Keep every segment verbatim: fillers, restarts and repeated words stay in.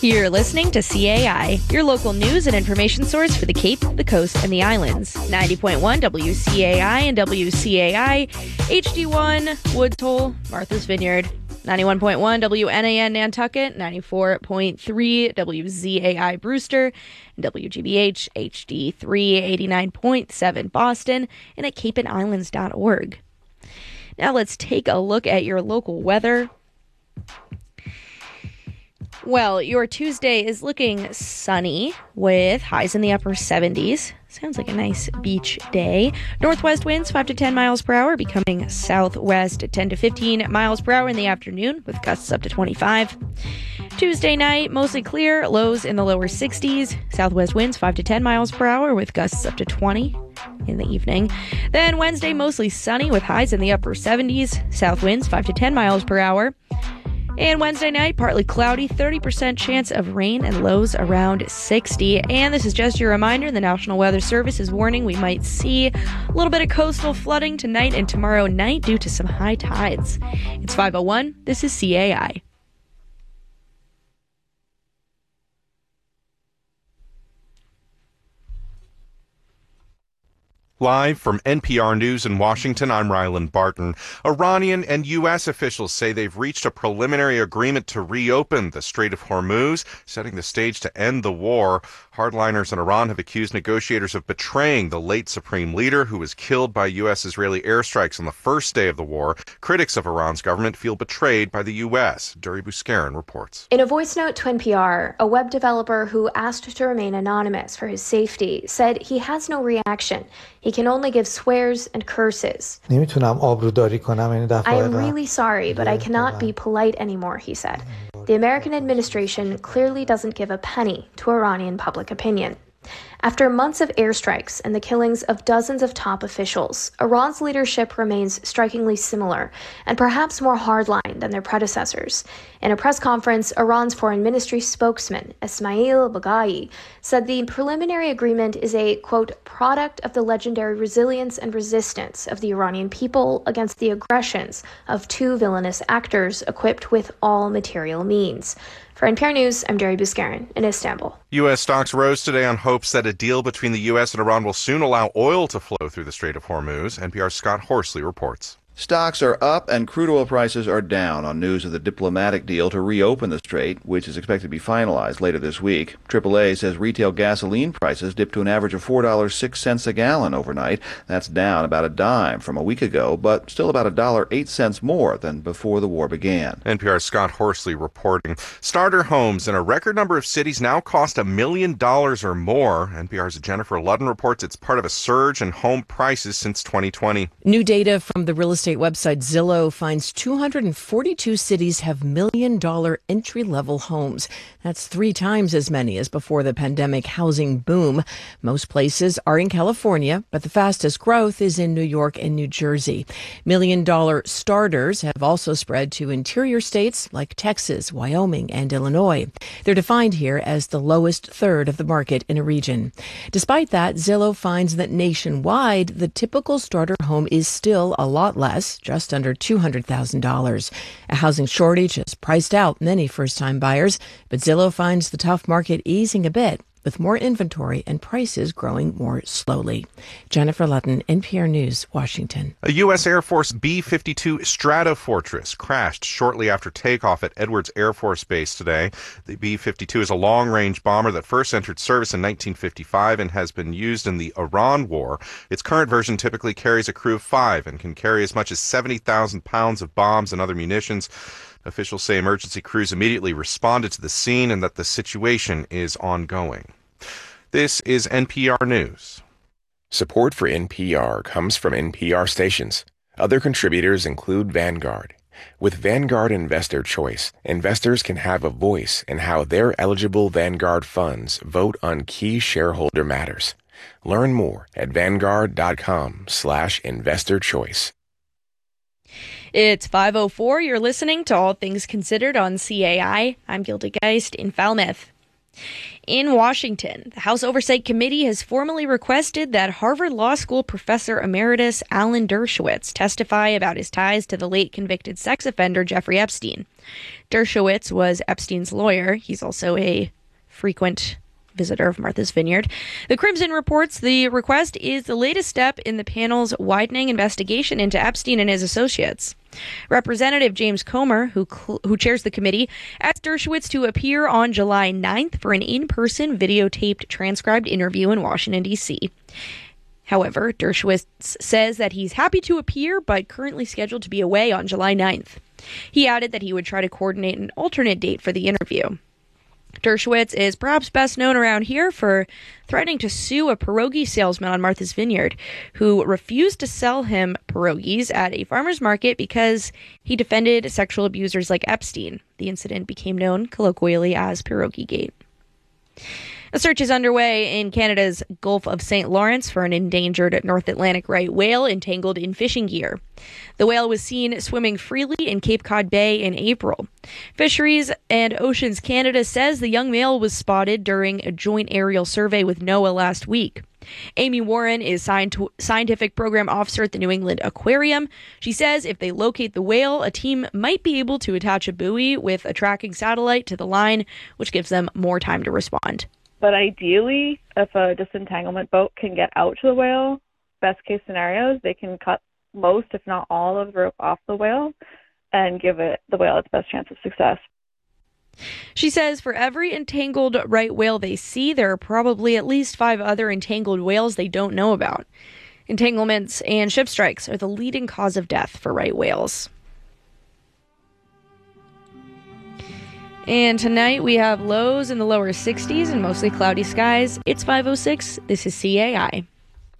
You're listening to C A I, your local news and information source for the Cape, the Coast, and the Islands. ninety point one W C A I and W C A I, H D one, Woods Hole, Martha's Vineyard. ninety-one point one W N A N Nantucket, ninety-four point three W Z A I Brewster, and W G B H H D three eighty-nine point seven Boston, and at cape and islands dot org. Now let's take a look at your local weather. Well, your Tuesday is looking sunny with highs in the upper seventies. Sounds like a nice beach day. Northwest winds five to ten miles per hour, becoming southwest at ten to fifteen miles per hour in the afternoon with gusts up to twenty-five. Tuesday night, mostly clear, lows in the lower sixties. Southwest winds five to ten miles per hour with gusts up to twenty in the evening. Then Wednesday, mostly sunny with highs in the upper seventies. South winds five to ten miles per hour. And Wednesday night, partly cloudy, thirty percent chance of rain and lows around sixty. And this is just your reminder, the National Weather Service is warning we might see a little bit of coastal flooding tonight and tomorrow night due to some high tides. It's five oh one. This is C A I. Live from N P R News in Washington, I'm Rylan Barton. Iranian and U S officials say they've reached a preliminary agreement to reopen the Strait of Hormuz, setting the stage to end the war. Hardliners in Iran have accused negotiators of betraying the late supreme leader who was killed by U S-Israeli airstrikes on the first day of the war. Critics of Iran's government feel betrayed by the U S. Duri Buscarin reports. In a voice note to N P R, a web developer who asked to remain anonymous for his safety said he has no reaction. He can only give swears and curses. I am really sorry, but I cannot be polite anymore, he said. The American administration clearly doesn't give a penny to Iranian public opinion. After months of airstrikes and the killings of dozens of top officials, Iran's leadership remains strikingly similar and perhaps more hardline than their predecessors. In a press conference, Iran's foreign ministry spokesman, Ismail Baghai, said the preliminary agreement is a, quote, product of the legendary resilience and resistance of the Iranian people against the aggressions of two villainous actors equipped with all material means. For N P R News, I'm Duri Buscarin in Istanbul. U S stocks rose today on hopes that a deal between the U S and Iran will soon allow oil to flow through the Strait of Hormuz. N P R's Scott Horsley reports. Stocks are up and crude oil prices are down on news of the diplomatic deal to reopen the strait, which is expected to be finalized later this week. triple A says retail gasoline prices dipped to an average of four dollars and six cents a gallon overnight. That's down about a dime from a week ago, but still about one dollar and eight cents more than before the war began. N P R's Scott Horsley reporting. Starter homes in a record number of cities now cost a million dollars or more. N P R's Jennifer Ludden reports it's part of a surge in home prices since twenty twenty. New data from the real estate website Zillow finds two hundred forty-two cities have million-dollar entry-level homes. That's three times as many as before the pandemic housing boom. Most places are in California, but the fastest growth is in New York and New Jersey. Million-dollar starters have also spread to interior states like Texas, Wyoming, and Illinois. They're defined here as the lowest third of the market in a region. Despite that, Zillow finds that nationwide, the typical starter home is still a lot less, just under two hundred thousand dollars. A housing shortage has priced out many first-time buyers, but Zillow finds the tough market easing a bit, with more inventory and prices growing more slowly. Jennifer Ludden, N P R News, Washington. A U S Air Force B fifty-two Stratofortress crashed shortly after takeoff at Edwards Air Force Base today. The B fifty-two is a long-range bomber that first entered service in nineteen fifty-five and has been used in the Iran War. Its current version typically carries a crew of five and can carry as much as seventy thousand pounds of bombs and other munitions. Officials say emergency crews immediately responded to the scene and that the situation is ongoing. This is N P R News. Support for N P R comes from N P R stations. Other contributors include Vanguard. With Vanguard Investor Choice, investors can have a voice in how their eligible Vanguard funds vote on key shareholder matters. Learn more at vanguard.com slash investor choice. It's five oh four. You're listening to All Things Considered on C A I. I'm Gilda Geist in Falmouth. In Washington, the House Oversight Committee has formally requested that Harvard Law School professor emeritus Alan Dershowitz testify about his ties to the late convicted sex offender Jeffrey Epstein. Dershowitz was Epstein's lawyer. He's also a frequent visitor of Martha's Vineyard. The Crimson reports the request is the latest step in the panel's widening investigation into Epstein and his associates. Representative James Comer, who cl- who chairs the committee, asked Dershowitz to appear on July ninth for an in-person videotaped transcribed interview in Washington, D C. However, Dershowitz says that he's happy to appear, but currently scheduled to be away on July ninth. He added that he would try to coordinate an alternate date for the interview. Dershowitz is perhaps best known around here for threatening to sue a pierogi salesman on Martha's Vineyard who refused to sell him pierogies at a farmer's market because he defended sexual abusers like Epstein. The incident became known colloquially as Pierogi Gate. A search is underway in Canada's Gulf of Saint Lawrence for an endangered North Atlantic right whale entangled in fishing gear. The whale was seen swimming freely in Cape Cod Bay in April. Fisheries and Oceans Canada says the young male was spotted during a joint aerial survey with NOAA last week. Amy Warren is scientific program officer at the New England Aquarium. She says if they locate the whale, a team might be able to attach a buoy with a tracking satellite to the line, which gives them more time to respond. But ideally, if a disentanglement boat can get out to the whale, best case scenarios, they can cut most, if not all, of the rope off the whale and give it the whale its best chance of success. She says for every entangled right whale they see, there are probably at least five other entangled whales they don't know about. Entanglements and ship strikes are the leading cause of death for right whales. And tonight we have lows in the lower sixties and mostly cloudy skies. It's five oh six. This is C A I.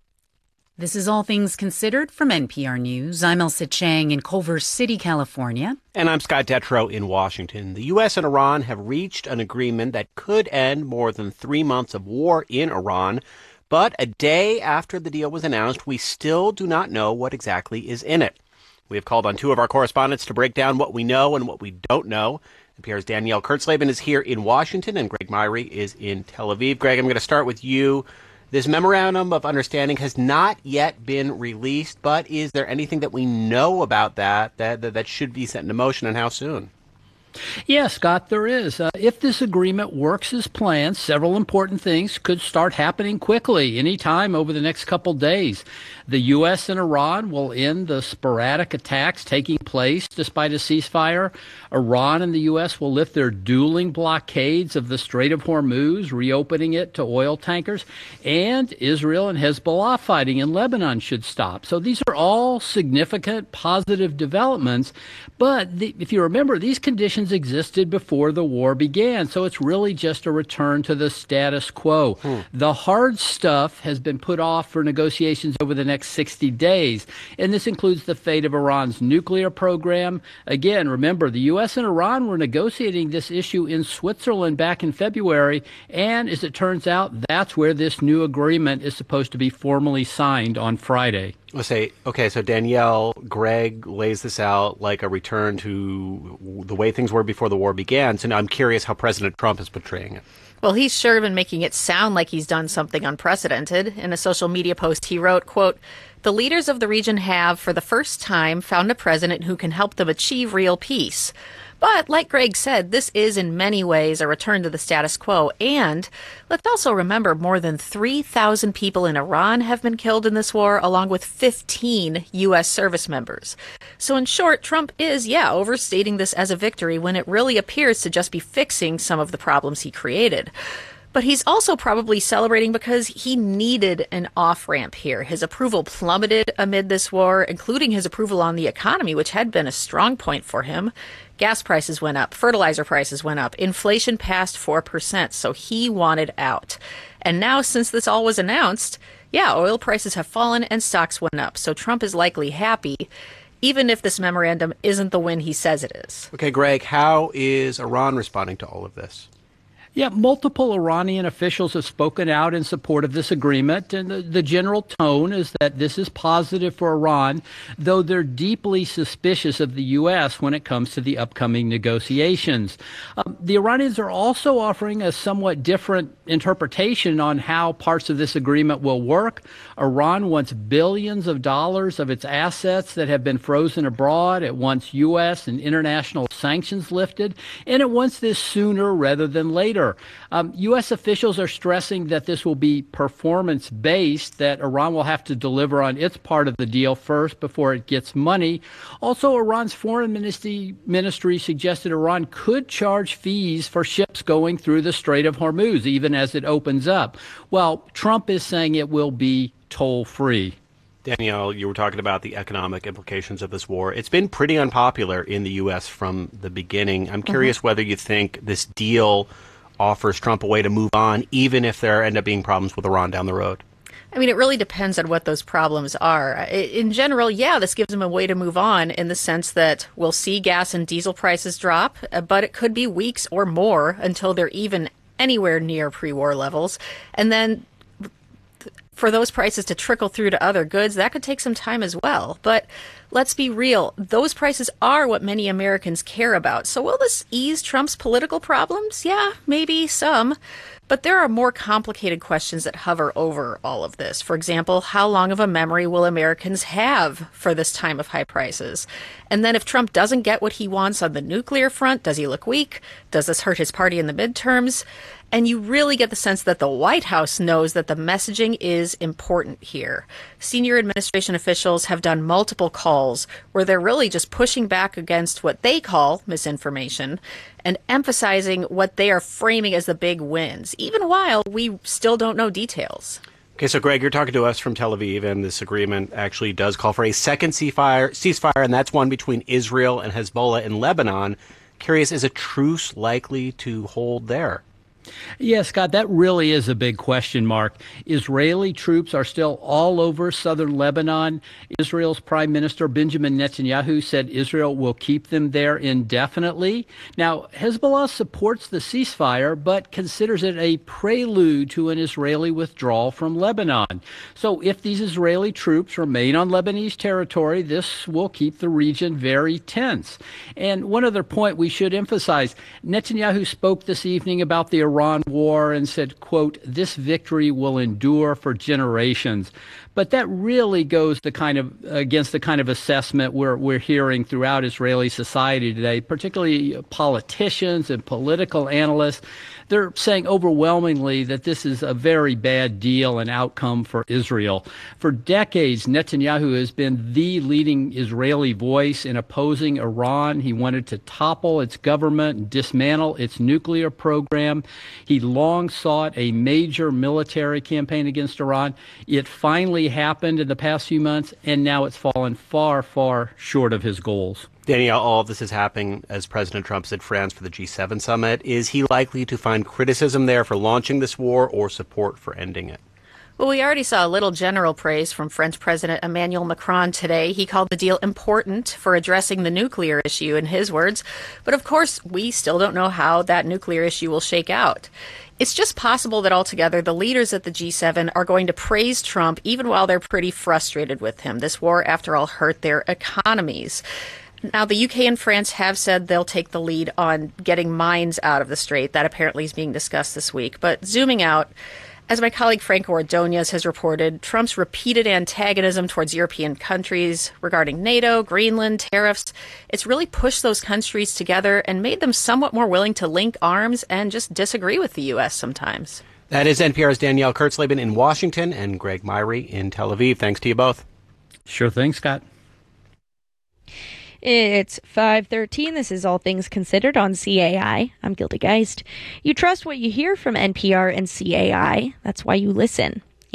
This is All Things Considered from N P R News. I'm Elsa Chang in Culver City, California. And I'm Scott Detrow in Washington. The U S and Iran have reached an agreement that could end more than three months of war in Iran. But a day after the deal was announced, we still do not know what exactly is in it. We have called on two of our correspondents to break down what we know and what we don't know. N P R's Danielle Kurtzleben is here in Washington, and Greg Myrie is in Tel Aviv. Greg, I'm going to start with you. This memorandum of understanding has not yet been released, but is there anything that we know about that that, that, that should be set into motion, and how soon? Yeah, Scott, there is. Uh, if this agreement works as planned, several important things could start happening quickly, anytime over the next couple days. The U S and Iran will end the sporadic attacks taking place despite a ceasefire. Iran and the U S will lift their dueling blockades of the Strait of Hormuz, reopening it to oil tankers. And Israel and Hezbollah fighting in Lebanon should stop. So these are all significant positive developments. But the, if you remember, these conditions existed before the war began. So it's really just a return to the status quo. Hmm. The hard stuff has been put off for negotiations over the next sixty days. And this includes the fate of Iran's nuclear program. Again, remember, the U S and Iran were negotiating this issue in Switzerland back in February. And as it turns out, that's where this new agreement is supposed to be formally signed on Friday. Let's say, okay, so Danielle, Greg lays this out like a return to the way things were before the war began. So now I'm curious how President Trump is portraying it. Well, he's sure been making it sound like he's done something unprecedented. In a social media post, he wrote, quote, "The leaders of the region have, for the first time, found a president who can help them achieve real peace." But like Greg said, this is in many ways a return to the status quo. And let's also remember more than three thousand people in Iran have been killed in this war, along with fifteen U S service members. So in short, Trump is, yeah, overstating this as a victory when it really appears to just be fixing some of the problems he created. But he's also probably celebrating because he needed an off-ramp here. His approval plummeted amid this war, including his approval on the economy, which had been a strong point for him. Gas prices went up, fertilizer prices went up, inflation passed four percent, so he wanted out. And now, since this all was announced, yeah, oil prices have fallen and stocks went up, so Trump is likely happy, even if this memorandum isn't the win he says it is. Okay, Greg, how is Iran responding to all of this? Yeah, multiple Iranian officials have spoken out in support of this agreement, and the, the general tone is that this is positive for Iran, though they're deeply suspicious of the U S when it comes to the upcoming negotiations. Um, the Iranians are also offering a somewhat different interpretation on how parts of this agreement will work. Iran wants billions of dollars of its assets that have been frozen abroad. It wants U S and international sanctions lifted, and it wants this sooner rather than later. Um, U S officials are stressing that this will be performance-based, that Iran will have to deliver on its part of the deal first before it gets money. Also, Iran's foreign ministry, ministry suggested Iran could charge fees for ships going through the Strait of Hormuz, even as it opens up. Well, Trump is saying it will be toll-free. Danielle, you were talking about the economic implications of this war. It's been pretty unpopular in the U S from the beginning. I'm curious mm-hmm. whether you think this deal offers Trump a way to move on, even if there end up being problems with Iran down the road. I mean, it really depends on what those problems are. In general, yeah, this gives him a way to move on in the sense that we'll see gas and diesel prices drop, but it could be weeks or more until they're even anywhere near pre-war levels. And then for those prices to trickle through to other goods, that could take some time as well. But let's be real, those prices are what many Americans care about. So will this ease Trump's political problems? Yeah, maybe some. But there are more complicated questions that hover over all of this. For example, how long of a memory will Americans have for this time of high prices? And then if Trump doesn't get what he wants on the nuclear front, does he look weak? Does this hurt his party in the midterms? And you really get the sense that the White House knows that the messaging is important here. Senior administration officials have done multiple calls where they're really just pushing back against what they call misinformation and emphasizing what they are framing as the big wins, even while we still don't know details. Okay, so Greg, you're talking to us from Tel Aviv, and this agreement actually does call for a second ceasefire, ceasefire, and that's one between Israel and Hezbollah in Lebanon. Curious, is a truce likely to hold there? Yeah, Scott, that really is a big question mark. Israeli troops are still all over southern Lebanon. Israel's Prime Minister Benjamin Netanyahu said Israel will keep them there indefinitely. Now, Hezbollah supports the ceasefire, but considers it a prelude to an Israeli withdrawal from Lebanon. So if these Israeli troops remain on Lebanese territory, this will keep the region very tense. And one other point we should emphasize, Netanyahu spoke this evening about the Iran war and said, quote, "This victory will endure for generations." But that really goes the kind of against the kind of assessment we're we're hearing throughout Israeli society today, particularly politicians and political analysts. They're saying overwhelmingly that this is a very bad deal and outcome for Israel. For decades, Netanyahu has been the leading Israeli voice in opposing Iran. He wanted to topple its government and dismantle its nuclear program. He long sought a major military campaign against Iran. It finally happened in the past few months, and now it's fallen far, far short of his goals. Danielle, all of this is happening as President Trump's in France for the G seven summit. Is he likely to find criticism there for launching this war or support for ending it? Well, we already saw a little general praise from French President Emmanuel Macron today. He called the deal important for addressing the nuclear issue, in his words. But of course, we still don't know how that nuclear issue will shake out. It's just possible that altogether the leaders at the G seven are going to praise Trump even while they're pretty frustrated with him. This war, after all, hurt their economies. Now, the U K and France have said they'll take the lead on getting mines out of the strait. That apparently is being discussed this week. But zooming out, as my colleague Franco Ordonez has reported, Trump's repeated antagonism towards European countries regarding NATO, Greenland, tariffs, it's really pushed those countries together and made them somewhat more willing to link arms and just disagree with the U S sometimes. That is N P R's Danielle Kurtzleben in Washington and Greg Myrie in Tel Aviv. Thanks to you both. Sure thing, Scott. It's five thirteen. This is All Things Considered on C A I. I'm Gilda Geist. You trust what you hear from N P R and C A I. That's why you listen.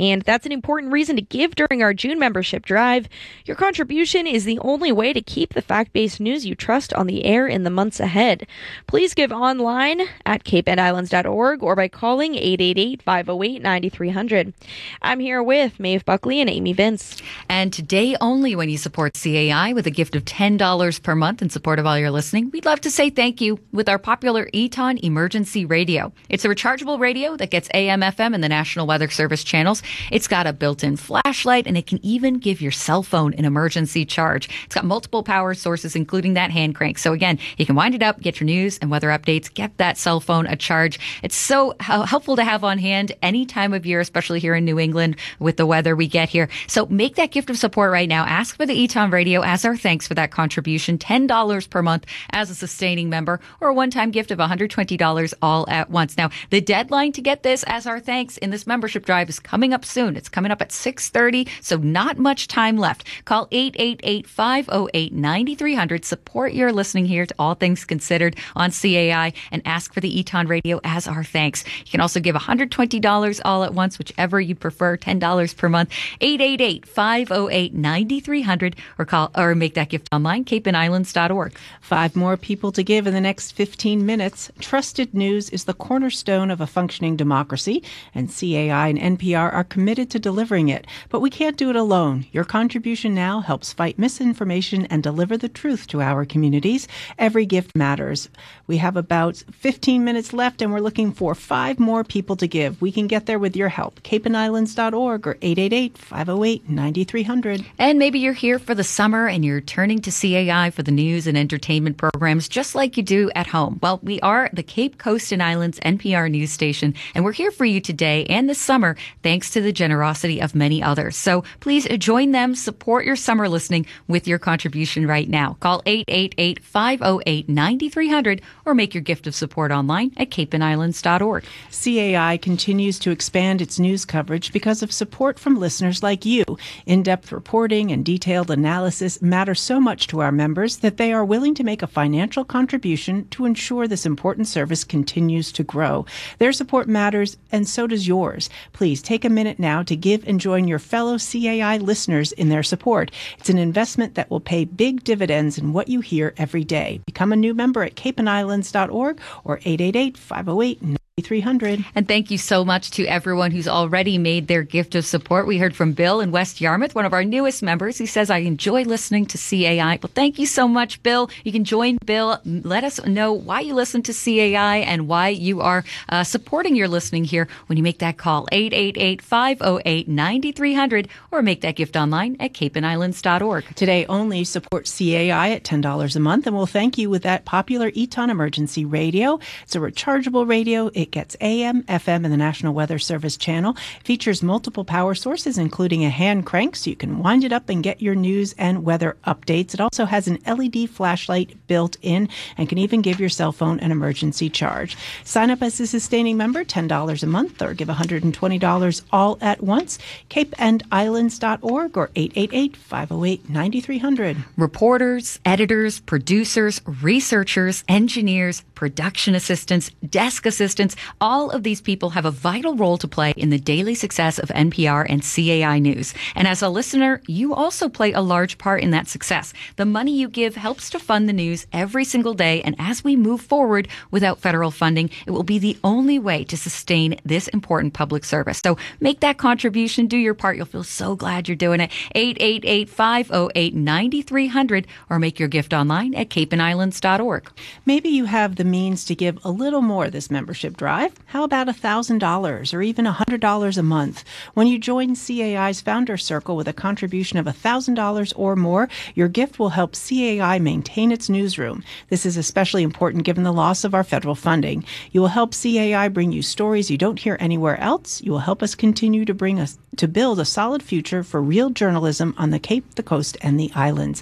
And that's an important reason to give during our June membership drive. Your contribution is the only way to keep the fact-based news you trust on the air in the months ahead. Please give online at cape and islands dot org or by calling eight eight eight, five oh eight, nine three hundred. I'm here with Maeve Buckley and Amy Vince. And today only, when you support C A I with a gift of ten dollars per month in support of all your listening, we'd love to say thank you with our popular Eton Emergency Radio. It's a rechargeable radio that gets A M F M and the National Weather Service channels. It's got a built-in flashlight, and it can even give your cell phone an emergency charge. It's got multiple power sources, including that hand crank. So again, you can wind it up, get your news and weather updates, get that cell phone a charge. It's so helpful to have on hand any time of year, especially here in New England with the weather we get here. So make that gift of support right now. Ask for the Eton Radio as our thanks for that contribution, ten dollars per month as a sustaining member, or a one-time gift of one hundred twenty dollars all at once. Now, the deadline to get this as our thanks in this membership drive is coming up soon. It's coming up at six thirty, so not much time left. Call eight eight eight, five oh eight, nine three hundred. Support your listening here to All Things Considered on C A I and ask for the Eton Radio as our thanks. You can also give one hundred twenty dollars all at once, whichever you prefer, ten dollars per month. eight eight eight, five oh eight, nine three hundred or call or make that gift online, cape and islands dot org. Five more people to give in the next fifteen minutes. Trusted news is the cornerstone of a functioning democracy, and C A I and N P R are committed to delivering it. But we can't do it alone. Your contribution now helps fight misinformation and deliver the truth to our communities. Every gift matters. We have about fifteen minutes left, and we're looking for five more people to give. We can get there with your help. cape and islands dot org or eight eight eight, five oh eight, nine three hundred. And maybe you're here for the summer and you're turning to C A I for the news and entertainment programs just like you do at home. Well, we are the Cape Coast and Islands N P R news station, and we're here for you today and this summer thanks to the generosity of many others. So please join them, support your summer listening with your contribution right now. Call eight eight eight, five oh eight, nine three hundred or make your gift of support online at cape and islands dot org. C A I continues to expand its news coverage because of support from listeners like you. In-depth reporting and detailed analysis matter so much to our members that they are willing to make a financial contribution to ensure this important service continues to grow. Their support matters, and so does yours. Please take a minute now to give and join your fellow C A I listeners in their support. It's an investment that will pay big dividends in what you hear every day. Become a new member at cape and islands dot org or eight eight eight, five oh eight, nine three hundred. And thank you so much to everyone who's already made their gift of support. We heard from Bill in West Yarmouth, one of our newest members. He says, I enjoy listening to C A I. Well, thank you so much, Bill. You can join Bill. Let us know why you listen to C A I and why you are uh, supporting your listening here when you make that call. eight eight eight, five oh eight, nine three hundred or make that gift online at cape and islands dot org. Today only, support C A I at ten dollars a month, and we'll thank you with that popular Eton Emergency Radio. It's a rechargeable radio. It gets A M, F M, and the National Weather Service channel. It features multiple power sources, including a hand crank, so you can wind it up and get your news and weather updates. It also has an L E D flashlight built in and can even give your cell phone an emergency charge. Sign up as a sustaining member, ten dollars a month, or give one hundred twenty dollars all at once. cape and islands dot org or eight eight eight, five oh eight, nine three hundred. Reporters, editors, producers, researchers, engineers, production assistants, desk assistants, all of these people have a vital role to play in the daily success of N P R and C A I News. And as a listener, you also play a large part in that success. The money you give helps to fund the news every single day. And as we move forward without federal funding, it will be the only way to sustain this important public service. So make that contribution, do your part. You'll feel so glad you're doing it. eight eight eight, five oh eight, nine three hundred or make your gift online at cape and islands dot org. Maybe you have the means to give a little more this membership drive. How about one thousand dollars or even one hundred dollars a month? When you join C A I's Founder Circle with a contribution of one thousand dollars or more, your gift will help C A I maintain its newsroom. This is especially important given the loss of our federal funding. You will help C A I bring you stories you don't hear anywhere else. You will help us continue to bring us to build a solid future for real journalism on the Cape, the Coast, and the islands.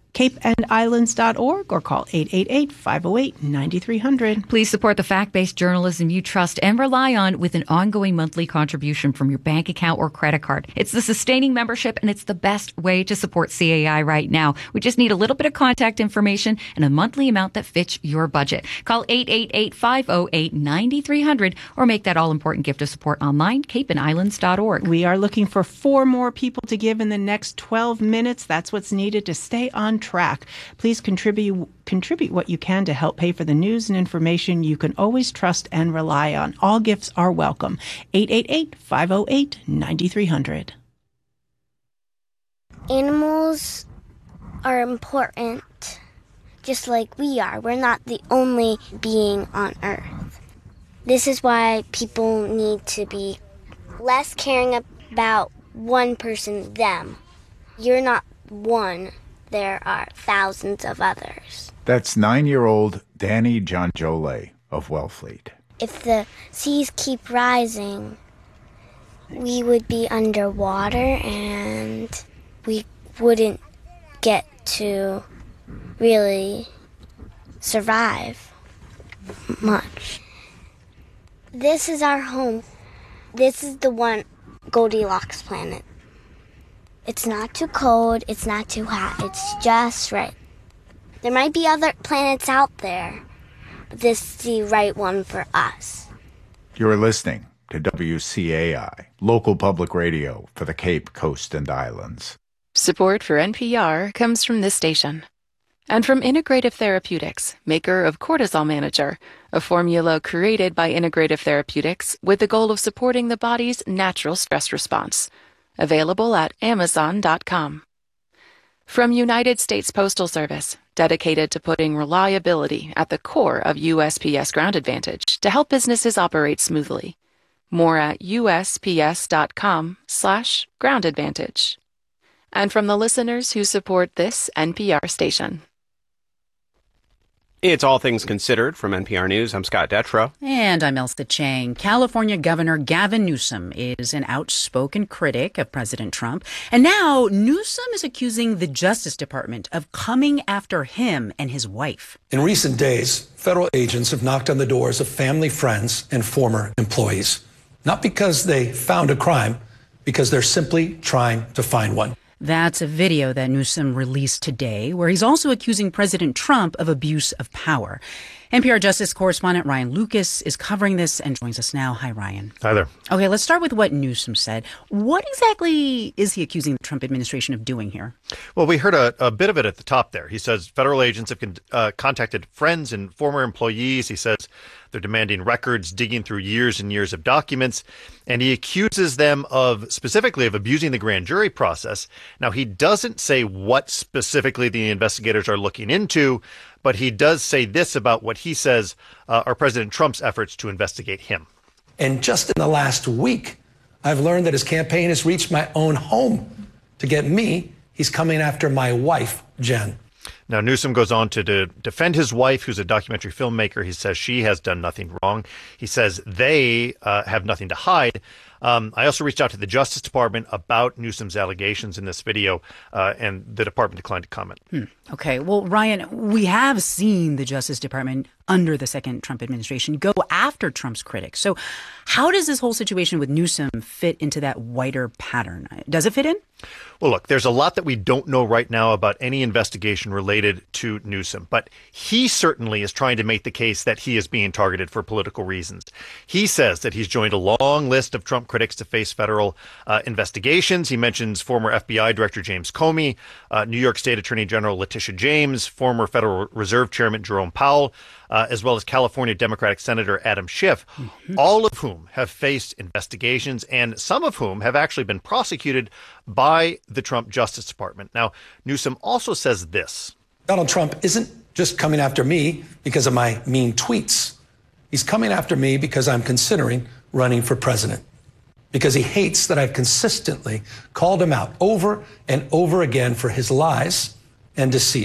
cape and islands dot org or call eight eight eight, five oh eight, nine three hundred. Please support the fact-based journalism you trust and rely on with an ongoing monthly contribution from your bank account or credit card. It's the sustaining membership, and it's the best way to support C A I right now. We just need a little bit of contact information and a monthly amount that fits your budget. Call eight eight eight, five oh eight, nine three hundred or make that all-important gift of support online, cape and islands dot org. We are looking for four more people to give in the next twelve minutes. That's what's needed to stay on track. Please contribute contribute what you can to help pay for the news and information you can always trust and rely on. All gifts are welcome. eight eight eight, five oh eight, nine three hundred. Animals are important, just like we are. We're not the only being on Earth. This is why people need to be less caring about one person, them. You're not one. There are thousands of others. That's nine-year-old Danny John-Jolet of Wellfleet. If the seas keep rising, we would be underwater and we wouldn't get to really survive much. This is our home. This is the one Goldilocks planet. It's not too cold, it's not too hot, it's just right. There might be other planets out there, but this is the right one for us. You're listening to W C A I, local public radio for the Cape, Coast, and Islands. Support for N P R comes from this station. And from Integrative Therapeutics, maker of Cortisol Manager, a formula created by Integrative Therapeutics with the goal of supporting the body's natural stress response. Available at amazon dot com. From United States Postal Service, dedicated to putting reliability at the core of U S P S Ground Advantage to help businesses operate smoothly. More at U S P S dot com slash ground advantage. And from the listeners who support this N P R station. It's All Things Considered from N P R News. I'm Scott Detrow. And I'm Elsa Chang. California Governor Gavin Newsom is an outspoken critic of President Trump. And now Newsom is accusing the Justice Department of coming after him and his wife. In recent days, federal agents have knocked on the doors of family, friends, and former employees. Not because they found a crime, because they're simply trying to find one. That's a video that Newsom released today, where he's also accusing President Trump of abuse of power. N P R Justice correspondent Ryan Lucas is covering this and joins us now. Hi, Ryan. Hi there. Okay, let's start with what Newsom said. What exactly is he accusing the Trump administration of doing here? Well, we heard a, a bit of it at the top there. He says federal agents have con- uh, contacted friends and former employees. He says they're demanding records, digging through years and years of documents, and he accuses them of specifically of abusing the grand jury process. Now, he doesn't say what specifically the investigators are looking into, but he does say this about what he says uh, are President Trump's efforts to investigate him. And just in the last week, I've learned that his campaign has reached my own home. To get me, he's coming after my wife, Jen. Now, Newsom goes on to, to defend his wife, who's a documentary filmmaker. He says she has done nothing wrong. He says they uh, have nothing to hide. Um, I also reached out to the Justice Department about Newsom's allegations in this video, uh, and the department declined to comment. Hmm. Okay. Well, Ryan, we have seen the Justice Department under the second Trump administration go after Trump's critics. So how does this whole situation with Newsom fit into that wider pattern? Does it fit in? Well, look, there's a lot that we don't know right now about any investigation related to Newsom, but he certainly is trying to make the case that he is being targeted for political reasons. He says that he's joined a long list of Trump critics to face federal uh, investigations. He mentions former F B I Director James Comey, uh, New York State Attorney General Letitia James, former Federal Reserve Chairman Jerome Powell, Uh, as well as California Democratic Senator Adam Schiff, mm-hmm. all of whom have faced investigations and some of whom have actually been prosecuted by the Trump Justice Department. Now, Newsom also says this. Donald Trump isn't just coming after me because of my mean tweets. He's coming after me because I'm considering running for president. Because he hates that I've consistently called him out over and over again for his lies and deceit.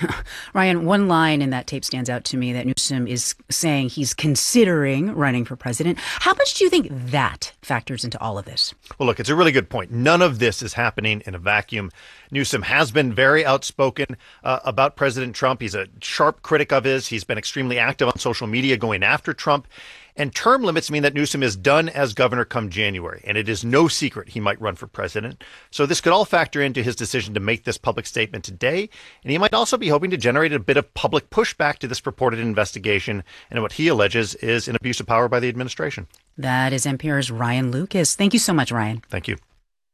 Ryan, one line in that tape stands out to me that Newsom is saying he's considering running for president. How much do you think that factors into all of this? Well, look, it's a really good point. None of this is happening in a vacuum. Newsom has been very outspoken uh, about President Trump. He's a sharp critic of his. He's been extremely active on social media going after Trump. And term limits mean that Newsom is done as governor come January, and it is no secret he might run for president. So this could all factor into his decision to make this public statement today, and he might also be hoping to generate a bit of public pushback to this purported investigation and what he alleges is an abuse of power by the administration. That is N P R's Ryan Lucas. Thank you so much, Ryan. Thank you.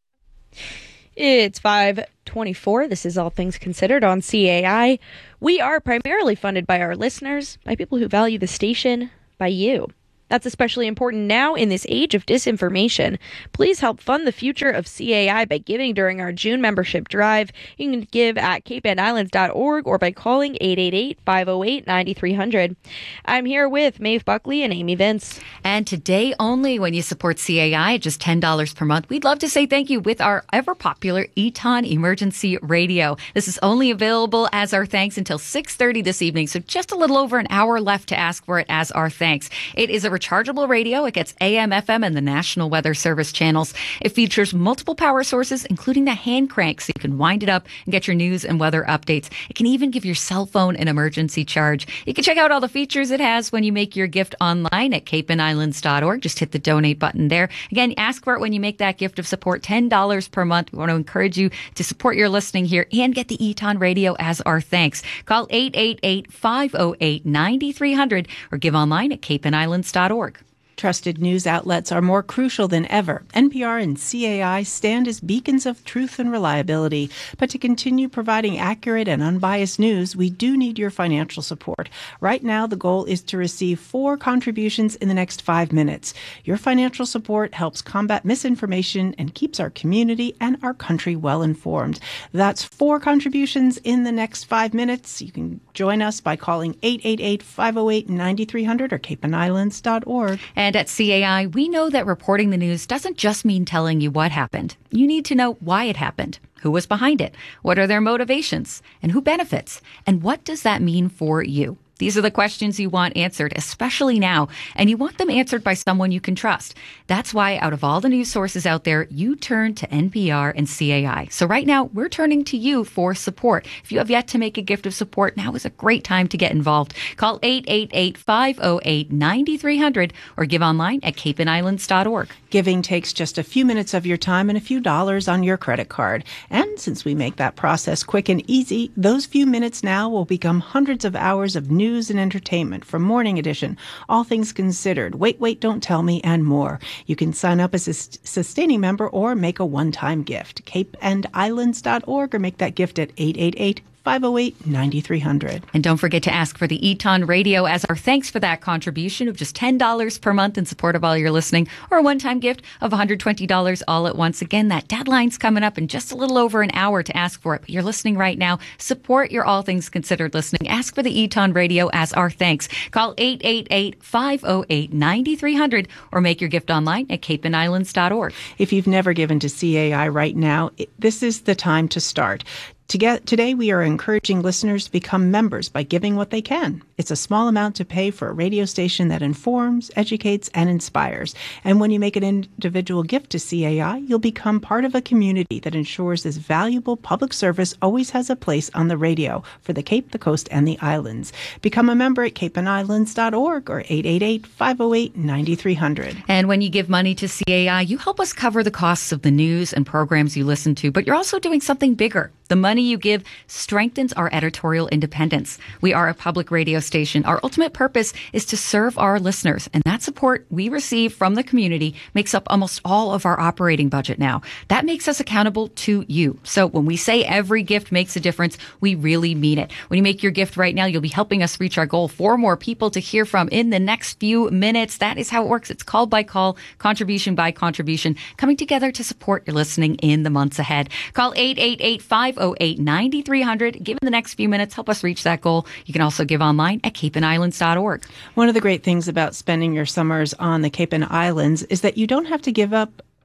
It's five twenty-four. This is All Things Considered on C A I. We are primarily funded by our listeners, by people who value the station, by you. That's especially important now in this age of disinformation. Please help fund the future of C A I by giving during our June membership drive. You can give at cape and islands dot org or by calling eight eight eight, five oh eight, nine three hundred. I'm here with Maeve Buckley and Amy Vince. And today only, when you support C A I at just ten dollars per month, we'd love to say thank you with our ever-popular Eton Emergency Radio. This is only available as our thanks until six thirty this evening, so just a little over an hour left to ask for it as our thanks. It is a rechargeable radio. It gets A M, F M, and the National Weather Service channels. It features multiple power sources, including the hand crank, so you can wind it up and get your news and weather updates. It can even give your cell phone an emergency charge. You can check out all the features it has when you make your gift online at cape and islands dot org. Just hit the donate button there. Again, ask for it when you make that gift of support, ten dollars per month. We want to encourage you to support your listening here and get the Eton Radio as our thanks. Call eight eight eight, five oh eight, nine three hundred or give online at cape and islands dot org. Trusted news outlets are more crucial than ever. N P R and C A I stand as beacons of truth and reliability. But to continue providing accurate and unbiased news, we do need your financial support. Right now, the goal is to receive four contributions in the next five minutes. Your financial support helps combat misinformation and keeps our community and our country well informed. That's four contributions in the next five minutes. You can join us by calling eight eight eight, five oh eight, nine three hundred or cape and islands dot org. And at C A I, we know that reporting the news doesn't just mean telling you what happened. You need to know why it happened, who was behind it, what are their motivations, and who benefits, and what does that mean for you? These are the questions you want answered, especially now, and you want them answered by someone you can trust. That's why out of all the news sources out there, you turn to N P R and C A I. So right now, we're turning to you for support. If you have yet to make a gift of support, now is a great time to get involved. Call eight eight eight, five oh eight, nine three hundred or give online at cape and islands dot org. Giving takes just a few minutes of your time and a few dollars on your credit card. And since we make that process quick and easy, those few minutes now will become hundreds of hours of news News and entertainment from Morning Edition, All Things Considered, Wait, Wait, Don't Tell Me, and more. You can sign up as a sustaining member or make a one-time gift. cape and islands dot org or make that gift at eight eight eight, five oh eight, nine three hundred. And don't forget to ask for the Eton Radio as our thanks for that contribution of just ten dollars per month in support of all your listening, or a one-time gift of one hundred twenty dollars all at once. Again, that deadline's coming up in just a little over an hour to ask for it. But you're listening right now. Support your All Things Considered listening. Ask for the Eton Radio as our thanks. Call eight eight eight, five oh eight, nine three hundred or make your gift online at cape and islands dot org. If you've never given to C A I right now, it, this is the time to start. To get, today, we are encouraging listeners to become members by giving what they can. It's a small amount to pay for a radio station that informs, educates, and inspires. And when you make an individual gift to C A I, you'll become part of a community that ensures this valuable public service always has a place on the radio for the Cape, the Coast, and the Islands. Become a member at cape and islands dot org or eight eight eight, five oh eight, nine three hundred. And when you give money to C A I, you help us cover the costs of the news and programs you listen to, but you're also doing something bigger. The money you give strengthens our editorial independence. We are a public radio station. Our ultimate purpose is to serve our listeners, and that support we receive from the community makes up almost all of our operating budget now. That makes us accountable to you. So when we say every gift makes a difference, we really mean it. When you make your gift right now, you'll be helping us reach our goal. Four more people to hear from in the next few minutes. That is how it works. It's call by call, contribution by contribution, coming together to support your listening in the months ahead. Call eight eight eight, five oh eight, nine three hundred. Give in the next few minutes. Help us reach that goal. You can also give online at cape and islands dot org. One of the great things about spending your summers on the Cape and Islands is that you don't have to give up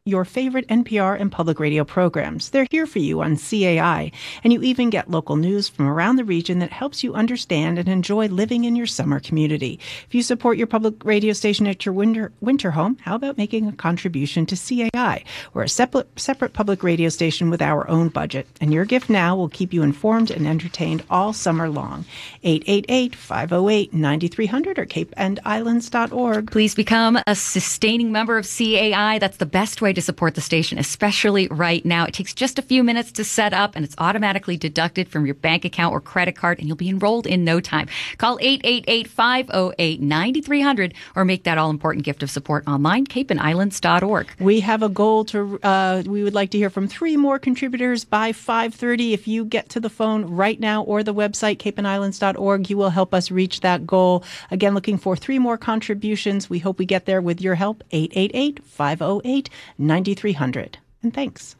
your favorite N P R and public radio programs. They're here for you on C A I, and you even get local news from around the region that helps you understand and enjoy living in your summer community. If you support your public radio station at your winter winter home, how about making a contribution to C A I? We're a separate, separate public radio station with our own budget, and your gift now will keep you informed and entertained all summer long. eight eight eight, five oh eight, nine three hundred or cape and islands dot org. Please become a sustaining member of C A I. That's the best way to support the station, especially right now. It takes just a few minutes to set up, and it's automatically deducted from your bank account or credit card, and you'll be enrolled in no time. Call eight eight eight, five oh eight, nine three hundred or make that all-important gift of support online, cape and islands dot org. We have a goal to, uh, we would like to hear from three more contributors by five thirty. If you get to the phone right now or the website, cape and islands dot org, you will help us reach that goal. Again, looking for three more contributions. We hope we get there with your help. eight eight eight, five oh eight, nine three hundred. And thanks.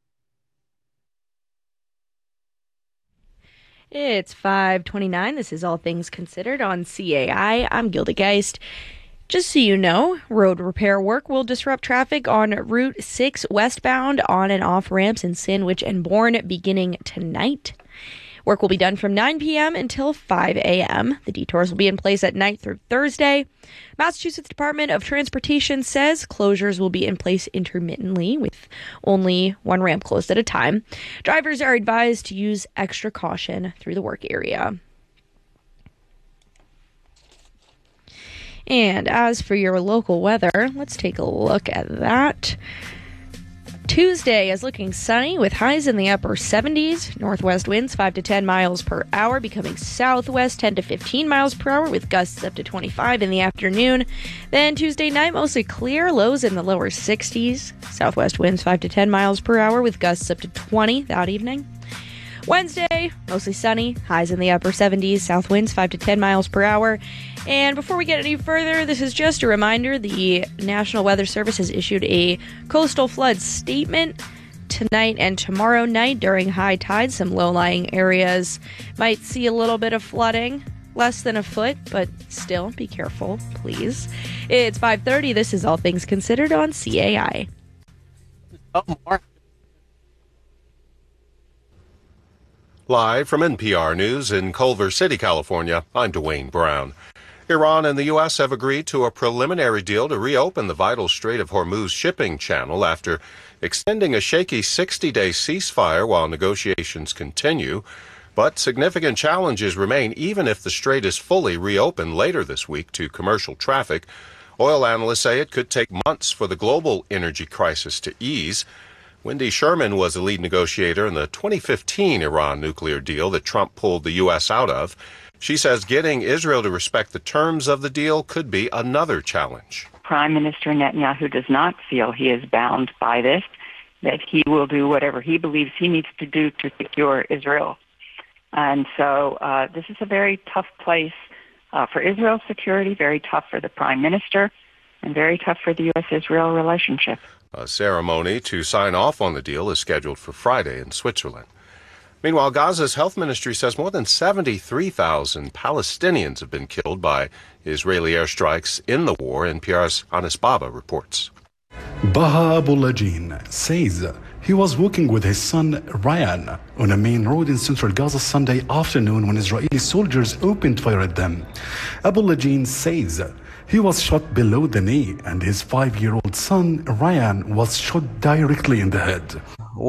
It's five twenty-nine. This is All Things Considered on C A I. I'm Gilda Geist. Just so you know, road repair work will disrupt traffic on Route six westbound on and off ramps in Sandwich and Bourne beginning tonight. Work will be done from nine p.m. until five a.m. The detours will be in place at night through Thursday. Massachusetts Department of Transportation says closures will be in place intermittently with only one ramp closed at a time. Drivers are advised to use extra caution through the work area. And as for your local weather, let's take a look at that. Tuesday is looking sunny with highs in the upper seventies. Northwest winds five to ten miles per hour, becoming southwest ten to fifteen miles per hour with gusts up to twenty-five in the afternoon. Then Tuesday night, mostly clear, lows in the lower sixties. Southwest winds five to ten miles per hour with gusts up to twenty that evening. Wednesday, mostly sunny, highs in the upper seventies, south winds five to ten miles per hour. And before we get any further, this is just a reminder, the National Weather Service has issued a coastal flood statement tonight and tomorrow night during high tide. Some low-lying areas might see a little bit of flooding, less than a foot, but still be careful, please. It's five thirty. This is All Things Considered on C A I. Oh, Mark. Live from N P R News in Culver City, California, I'm Dwayne Brown. Iran and the U S have agreed to a preliminary deal to reopen the vital Strait of Hormuz shipping channel after extending a shaky sixty-day ceasefire while negotiations continue. But significant challenges remain even if the strait is fully reopened later this week to commercial traffic. Oil analysts say it could take months for the global energy crisis to ease. Wendy Sherman was the lead negotiator in the twenty fifteen Iran nuclear deal that Trump pulled the U S out of. She says getting Israel to respect the terms of the deal could be another challenge. Prime Minister Netanyahu does not feel he is bound by this, that he will do whatever he believes he needs to do to secure Israel. And so uh, this is a very tough place uh, for Israel's security, very tough for the Prime Minister, and very tough for the U S Israel relationship. A ceremony to sign off on the deal is scheduled for Friday in Switzerland. Meanwhile, Gaza's health ministry says more than seventy-three thousand Palestinians have been killed by Israeli airstrikes in the war. N P R's Anis Baba reports. Baha Abulajin says he was walking with his son Ryan on a main road in central Gaza Sunday afternoon when Israeli soldiers opened fire at them. Abulajin says he was shot below the knee and his five-year-old son Ryan was shot directly in the head.